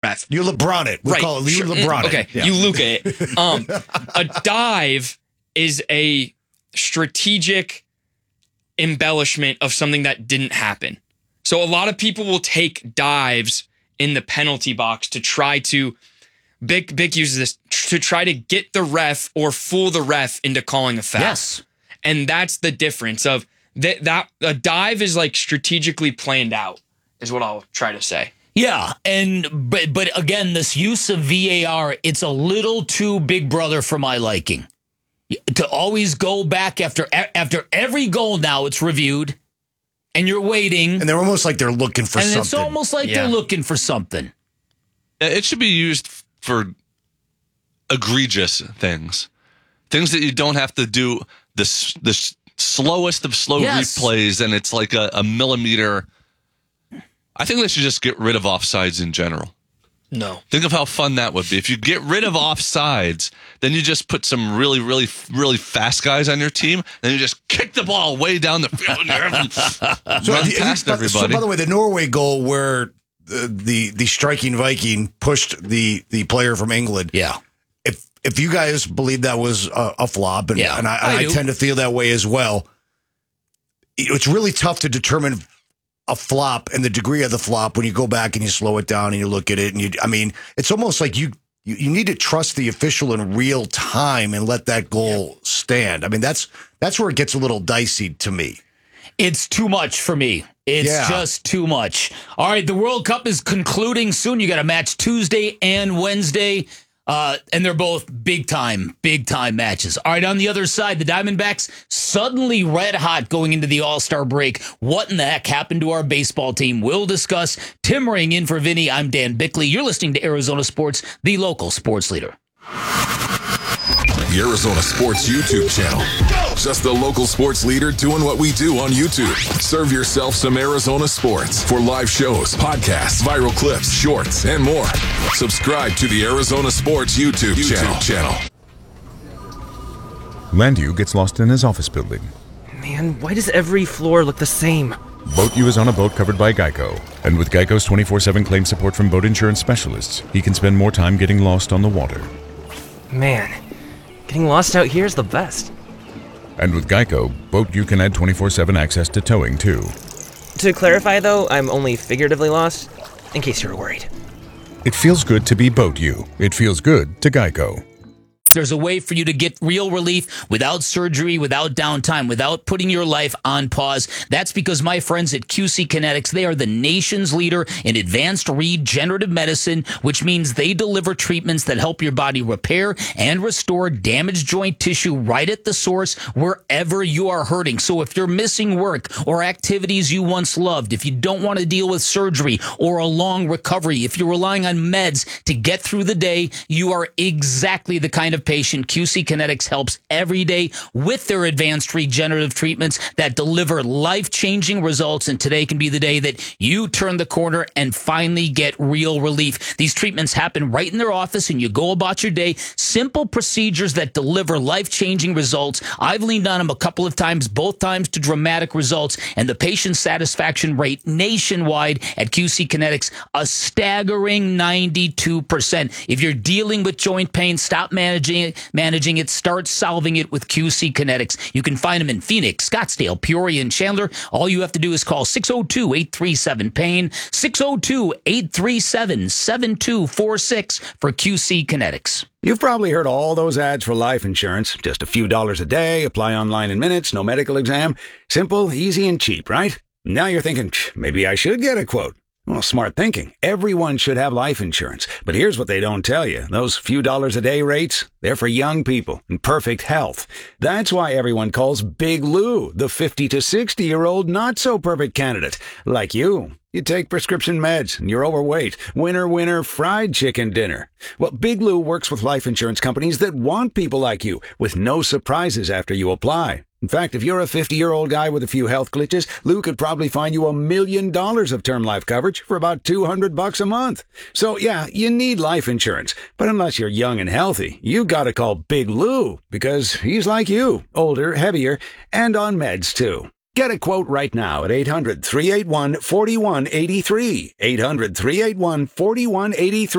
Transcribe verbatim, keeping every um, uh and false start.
ref. You LeBron it. We right. call it you sure. LeBron okay. it. Okay. Yeah. You Luka it. Um, a dive is a strategic embellishment of something that didn't happen. So a lot of people will take dives in the penalty box to try to, Bick, Bick uses this, to try to get the ref or fool the ref into calling a foul. Yes. And that's the difference of that, that a dive is like strategically planned out, is what I'll try to say. Yeah, and but but again, this use of V A R, it's a little too Big Brother for my liking. To always go back after after every goal now, it's reviewed, and you're waiting. And they're almost like they're looking for and something. And it's almost like yeah. they're looking for something. It should be used for egregious things. Things that you don't have to do the, the slowest of slow yes. replays, and it's like a, a millimeter. I think they should just get rid of offsides in general. No. Think of how fun that would be. If you get rid of offsides, then you just put some really, really, really fast guys on your team, and you just kick the ball way down the field and so run the, past so, everybody. So, by the way, the Norway goal where the, the, the striking Viking pushed the, the player from England. Yeah. If if you guys believe that was a, a flop, and, yeah, and I, I, I tend to feel that way as well, it's really tough to determine a flop and the degree of the flop when you go back and you slow it down and you look at it. And you, I mean, it's almost like you, you, you need to trust the official in real time and let that goal yeah. stand. I mean, that's, that's where it gets a little dicey to me. It's too much for me. It's yeah. just too much. All right. The World Cup is concluding soon. You got a match Tuesday and Wednesday. Uh, and they're both big time, big time matches. All right, on the other side, the Diamondbacks suddenly red hot going into the All-Star break. What in the heck happened to our baseball team? We'll discuss. Tim Ring in for Vinny. I'm Dan Bickley. You're listening to Arizona Sports, the local sports leader. The Arizona Sports YouTube channel. Just the local sports leader doing what we do on YouTube. Serve yourself some Arizona sports for live shows, podcasts, viral clips, shorts, and more. Subscribe to the Arizona Sports YouTube, YouTube channel. Landu gets lost in his office building. Man, why does every floor look the same? Boat U is on a boat covered by Geico. And with Geico's twenty-four seven claim support from boat insurance specialists, he can spend more time getting lost on the water. Man, getting lost out here is the best. And with Geico, Boat U can add twenty-four seven access to towing, too. To clarify, though, I'm only figuratively lost, in case you were worried. It feels good to be Boat U. It feels good to Geico. There's a way for you to get real relief without surgery, without downtime, without putting your life on pause. That's because my friends at Q C Kinetics, they are the nation's leader in advanced regenerative medicine, which means they deliver treatments that help your body repair and restore damaged joint tissue right at the source wherever you are hurting. So if you're missing work or activities you once loved, if you don't want to deal with surgery or a long recovery, if you're relying on meds to get through the day, you are exactly the kind of patient Q C Kinetics helps every day with their advanced regenerative treatments that deliver life-changing results. And today can be the day that you turn the corner and finally get real relief. These treatments happen right in their office and you go about your day. Simple procedures that deliver life-changing results. I've leaned on them a couple of times, both times to dramatic results. And the patient satisfaction rate nationwide at Q C Kinetics, a staggering ninety-two percent. If you're dealing with joint pain, stop managing it, managing it, start solving it with Q C Kinetics. You can find them in Phoenix, Scottsdale, Peoria, and Chandler. All you have to do is call six oh two, eight three seven, pain, six oh two, eight three seven, seven two four six for Q C Kinetics. You've probably heard all those ads for life insurance. Just a few dollars a day, apply online in minutes, no medical exam. Simple, easy, and cheap, right? Now you're thinking, maybe I should get a quote. Well, smart thinking. Everyone should have life insurance. But here's what they don't tell you. Those few dollars a day rates, they're for young people in perfect health. That's why everyone calls Big Lou the fifty to sixty-year-old not-so-perfect candidate. Like you. You take prescription meds and you're overweight. Winner, winner, fried chicken dinner. Well, Big Lou works with life insurance companies that want people like you with no surprises after you apply. In fact, if you're a fifty-year-old guy with a few health glitches, Lou could probably find you a million dollars of term life coverage for about two hundred bucks a month. So yeah, you need life insurance. But unless you're young and healthy, you gotta call Big Lou because he's like you, older, heavier, and on meds too. Get a quote right now at eight hundred, three eight one, four one eight three. eight hundred, three eight one, four one eight three.